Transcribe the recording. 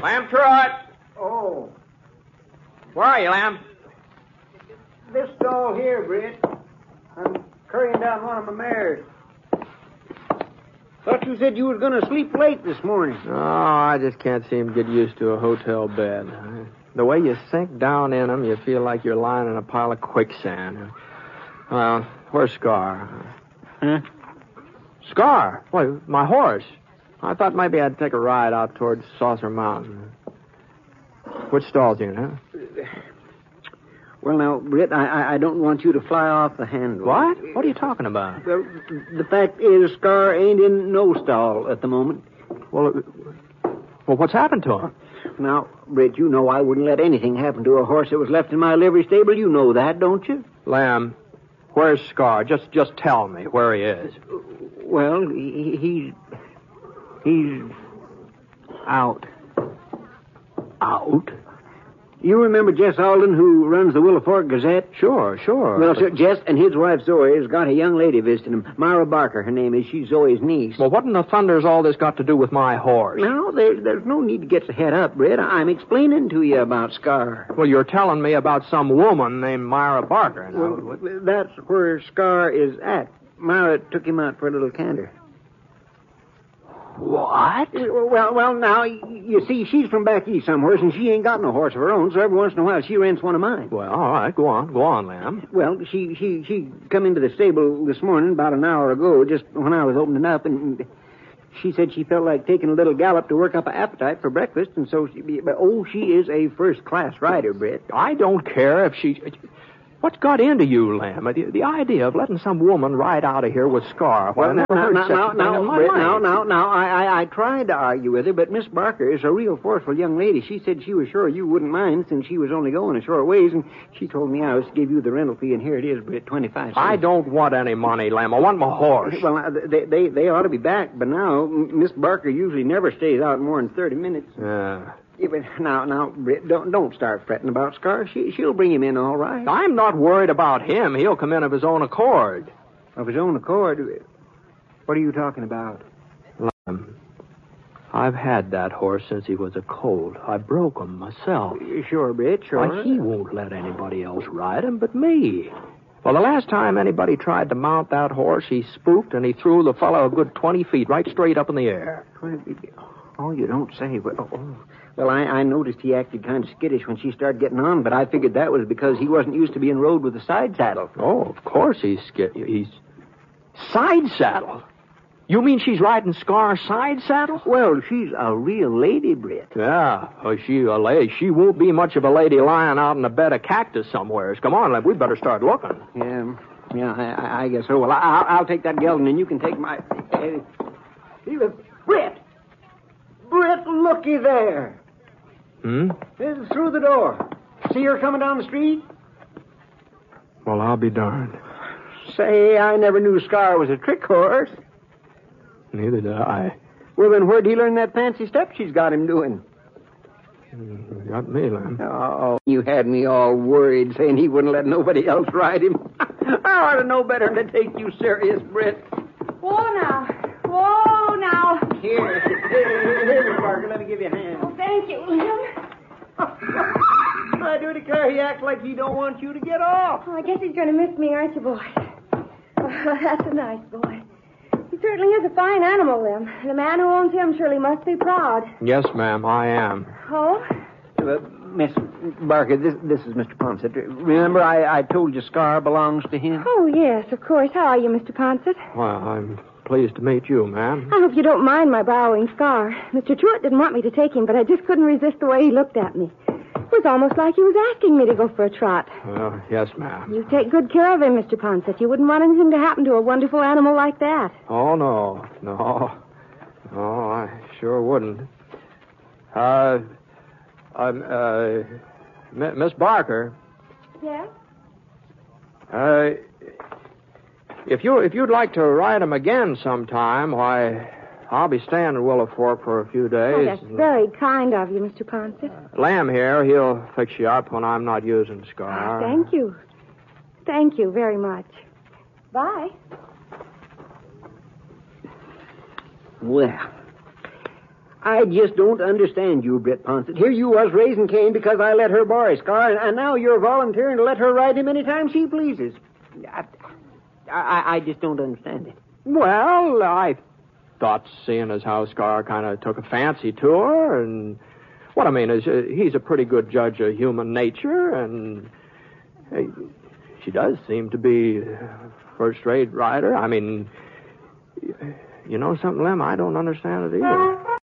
Lamb Trot! Oh. Where are you, Lamb? This stall here, Britt. I'm currying down one of my mares. Thought you said you was going to sleep late this morning. Oh, I just can't seem to get used to a hotel bed. The way you sink down in them, you feel like you're lying in a pile of quicksand. Well, where's Scar? Huh? Scar? Why, my horse. I thought maybe I'd take a ride out towards Saucer Mountain. Which stall's in, huh? Well, now, Britt, I don't want you to fly off the handle. What? What are you talking about? Well, the fact is, Scar ain't in no stall at the moment. Well, what's happened to him? Now, Britt, you know I wouldn't let anything happen to a horse that was left in my livery stable. You know that, don't you? Lamb, where's Scar? Just tell me where he is. Well, he's out. Out? You remember Jess Alden, who runs the Willow Fork Gazette? Sure. Well, sir, Jess and his wife Zoe has got a young lady visiting him. Myra Barker, her name is. She's Zoe's niece. Well, what in the thunder's all this got to do with my horse? No, there's no need to get your head up, Britt. I'm explaining to you about Scar. Well, you're telling me about some woman named Myra Barker. Well, that's where Scar is at. Myra took him out for a little canter. What? Well, now, you see, she's from back east somewhere, and she ain't got no horse of her own, so every once in a while she rents one of mine. Well, all right, go on, Lamb. Well, she come into the stable this morning about an hour ago, just when I was opening up, and she said she felt like taking a little gallop to work up an appetite for breakfast, and so she is a first-class rider, Britt. I don't care if she... What's got into you, Lamb? The idea of letting some woman ride out of here with Scar. Well, I never heard such a thing in my life. I tried to argue with her, but Miss Barker is a real forceful young lady. She said she was sure you wouldn't mind since she was only going a short ways, and she told me I was to give you the rental fee, and here it is, Britt, 25 cents. I don't want any money, Lamb. I want my horse. Well, they ought to be back, but now Miss Barker usually never stays out more than 30 minutes. Yeah, but now, Britt, don't start fretting about Scar. She'll bring him in all right. I'm not worried about him. He'll come in of his own accord. Of his own accord? What are you talking about? Lamb, I've had that horse since he was a colt. I broke him myself. Sure, Britt, sure. Why, he won't let anybody else ride him but me. Well, the last time anybody tried to mount that horse, he spooked and he threw the fellow a good 20 feet right straight up in the air. 20 feet? Oh, you don't say. Well, I noticed he acted kind of skittish when she started getting on, but I figured that was because he wasn't used to being rode with a side saddle. Oh, of course he's side saddle? You mean she's riding Scar's side saddle? Well, she's a real lady, Britt. Yeah, she a lady. She won't be much of a lady lying out in a bed of cactus somewheres. Come on, we better start looking. Yeah, I guess so. Well, I'll take that gelding, and you can take my... Britt, looky there. It's through the door. See her coming down the street? Well, I'll be darned. Say, I never knew Scar was a trick horse. Neither did I. Well, then where'd he learn that fancy step she's got him doing? Got me, Lamb. Oh, you had me all worried saying he wouldn't let nobody else ride him. I ought to know better than to take you serious, Britt. Whoa, now. Here, Miss Barker, let me give you a hand. Oh, thank you, William. I do declare he acts like he don't want you to get off. Oh, I guess he's going to miss me, aren't you, boy? Oh, that's a nice boy. He certainly is a fine animal, Lim. The man who owns him surely must be proud. Yes, ma'am, I am. Oh? Miss Barker, this is Mr. Ponset. Remember I told you Scar belongs to him? Oh, yes, of course. How are you, Mr. Ponset? Well, I'm pleased to meet you, ma'am. I hope you don't mind my borrowing Scar. Mr. Truitt didn't want me to take him, but I just couldn't resist the way he looked at me. It was almost like he was asking me to go for a trot. Well, yes, ma'am. You take good care of him, Mr. Ponset. You wouldn't want anything to happen to a wonderful animal like that. Oh, no, I sure wouldn't. Miss Barker. Yes? If you'd like to ride him again sometime, why, I'll be staying in Willow Fork for a few days. Oh, that's very kind of you, Mr. Ponset. Lamb here, he'll fix you up when I'm not using Scar. Thank you. Thank you very much. Bye. Well, I just don't understand you, Britt Ponsett. Here you was raising Cain because I let her borrow Scar, and now you're volunteering to let her ride him any time she pleases. I just don't understand it. Well, I thought, seeing as how Scar kind of took a fancy to her, and what I mean is he's a pretty good judge of human nature, and she does seem to be a first-rate rider. I mean, you know something, Lem? I don't understand it either.